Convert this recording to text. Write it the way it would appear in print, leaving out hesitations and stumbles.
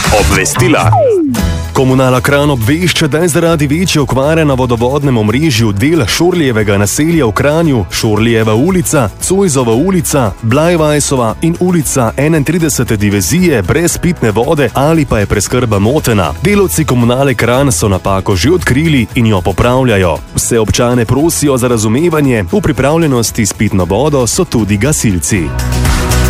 Obvestila. Komunala Kranj obvešča, da je zaradi večje okvare na vodovodnem omrežju del Šorlijevega naselja v Kranju, Šorlijeva ulica, Cojzova ulica, Blajvajsova in ulica 31. divizije brez pitne vode ali pa je preskrba motena. Delavci Komunale Kranj so napako že odkrili in jo popravljajo. Vse občane prosijo za razumevanje, v pripravljenosti s pitno vodo so tudi gasilci.